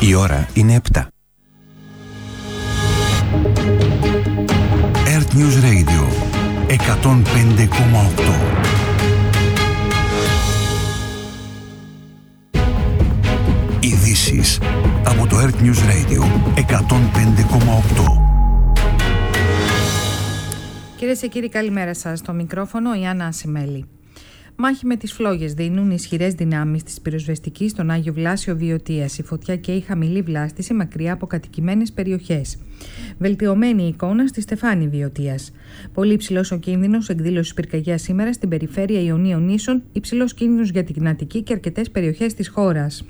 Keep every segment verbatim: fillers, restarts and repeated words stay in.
Η ώρα είναι επτά. Earth News Radio εκατόν πέντε κόμμα οκτώ. Ειδήσεις από το Earth News Radio εκατόν πέντε κόμμα οκτώ. Κυρίες και κύριοι, καλημέρα σας. Στο μικρόφωνο η Άννα Ασημέλη. Μάχη με τις φλόγες δίνουν ισχυρές δυνάμεις της πυροσβεστικής στον Άγιο Βλάσιο Βιωτίας. Η φωτιά καίει χαμηλή βλάστηση μακριά από κατοικημένες περιοχές. Βελτιωμένη η εικόνα στη Στεφάνη Βιωτίας. Πολύ υψηλός ο κίνδυνος εκδήλωσης πυρκαγιάς σήμερα στην περιφέρεια Ιωνίων Νήσων, υψηλός κίνδυνος για την Αττική και αρκετές περιοχές της χώρας.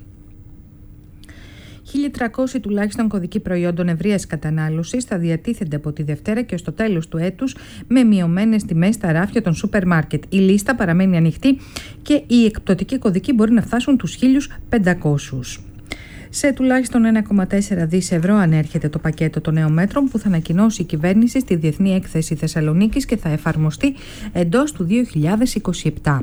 χίλια τριακόσιοι τουλάχιστον κωδικοί προϊόντων ευρείας κατανάλωσης θα διατίθενται από τη Δευτέρα και ως το τέλος του έτους με μειωμένες τιμές στα ράφια των σούπερ μάρκετ. Η λίστα παραμένει ανοιχτή και οι εκπτωτικοί κωδικοί μπορεί να φτάσουν τους χίλιους πεντακόσιους. Σε τουλάχιστον ένα κόμμα τέσσερα δισεκατομμύρια ευρώ ανέρχεται το πακέτο των νέων μέτρων που θα ανακοινώσει η κυβέρνηση στη Διεθνή Έκθεση Θεσσαλονίκης και θα εφαρμοστεί εντός του δύο χιλιάδες είκοσι επτά.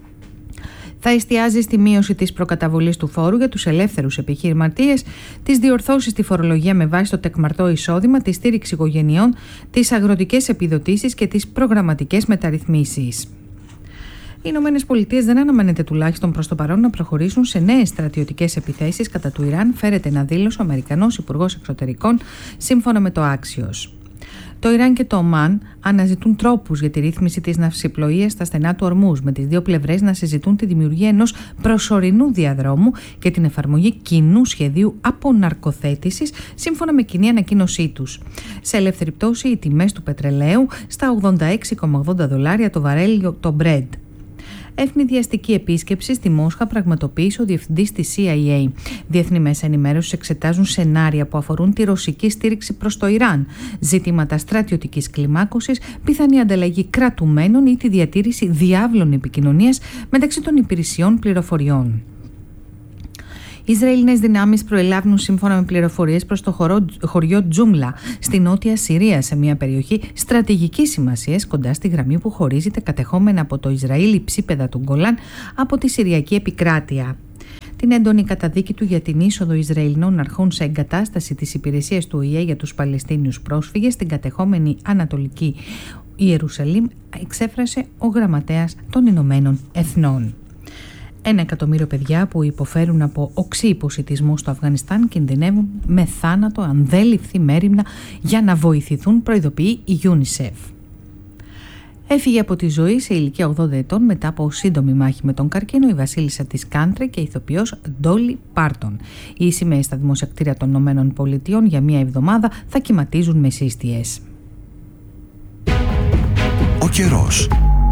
Θα εστιάζει στη μείωση της προκαταβολής του φόρου για τους ελεύθερους επιχειρηματίες, τις διορθώσεις στη φορολογία με βάση το τεκμαρτό εισόδημα, τη στήριξη οικογενειών, τις αγροτικές επιδοτήσεις και τις προγραμματικές μεταρρυθμίσεις. Οι Ηνωμένες Πολιτείες δεν αναμένεται τουλάχιστον προς το παρόν να προχωρήσουν σε νέες στρατιωτικές επιθέσεις κατά του Ιράν, φέρεται να δήλωσε ο Αμερικανός Υπουργός Εξωτερικών, σύμφωνα με το Axios. Το Ιράν και το Ομάν αναζητούν τρόπους για τη ρύθμιση της ναυσιπλοείας στα στενά του Ορμούζ, με τις δύο πλευρές να συζητούν τη δημιουργία ενός προσωρινού διαδρόμου και την εφαρμογή κοινού σχεδίου αποναρκοθέτησης, σύμφωνα με κοινή ανακοίνωσή τους. Σε ελεύθερη πτώση, οι τιμές του πετρελαίου στα ογδόντα έξι κόμμα ογδόντα δολάρια το βαρέλιο το Brent. Ευνηδιαστική επίσκεψη στη Μόσχα πραγματοποίησε ο διευθυντής της σι άι έι. Διεθνή μέσα ενημέρωσης εξετάζουν σενάρια που αφορούν τη ρωσική στήριξη προς το Ιράν, ζητήματα στρατιωτικής κλιμάκωσης, πιθανή ανταλλαγή κρατουμένων ή τη διατήρηση διάβλων επικοινωνίας μεταξύ των υπηρεσιών πληροφοριών. Οι Ισραηλινές δυνάμεις προελάβουν σύμφωνα με πληροφορίες προς το χωρο, χωριό Τζούμλα στη νότια Συρία, σε μια περιοχή στρατηγικής σημασίας κοντά στη γραμμή που χωρίζεται κατεχόμενα από το Ισραήλ υψίπεδα του Γκολάν από τη Συριακή επικράτεια. Την έντονη καταδίκη του για την είσοδο Ισραηλινών αρχών σε εγκατάσταση της υπηρεσίας του Ο Η Ε για τους Παλαιστίνιους πρόσφυγες στην κατεχόμενη Ανατολική Ιερουσαλήμ εξέφρασε ο γραμματέας των Ηνωμένων Εθνών. Ένα εκατομμύριο παιδιά που υποφέρουν από οξύ υποσιτισμό στο Αφγανιστάν κινδυνεύουν με θάνατο αν δεν ληφθεί μέριμνα για να βοηθηθούν, προειδοποιεί η UNICEF. Έφυγε από τη ζωή σε ηλικία ογδόντα ετών μετά από σύντομη μάχη με τον καρκίνο η βασίλισσα της country και ηθοποιός Ντόλι Πάρτον. Οι σημαίες στα δημοσιακτήρια των Ηνωμένων Πολιτειών για μία εβδομάδα θα κυματίζουν με σύστιες. Ο καιρός.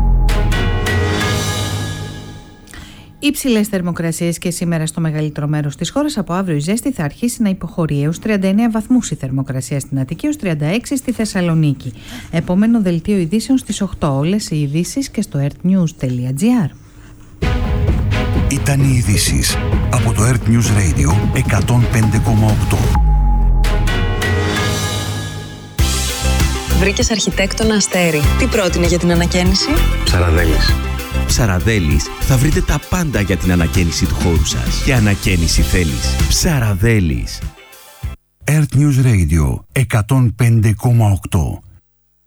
Υψηλές θερμοκρασίες και σήμερα στο μεγαλύτερο μέρος της χώρας. Από αύριο η ζέστη θα αρχίσει να υποχωρεί έως τριάντα εννέα βαθμούς η θερμοκρασία στην Αττική, έως τριάντα έξι στη Θεσσαλονίκη. Επόμενο δελτίο ειδήσεων στις οκτώ. Όλες οι ειδήσεις και στο earthnews τελεία gr. Ήταν οι ειδήσεις από το Earth News Radio εκατόν πέντε κόμμα οκτώ. Βρήκες αρχιτέκτονα Αστέρι. Τι πρότεινε για την ανακαίνιση? Ψαραδέλης. Ψαραδέλης θα βρείτε τα πάντα για την ανακαίνιση του χώρου σας. Και ανακαίνιση θέλεις. Ψαραδέλης. Earth News Radio εκατόν πέντε κόμμα οκτώ.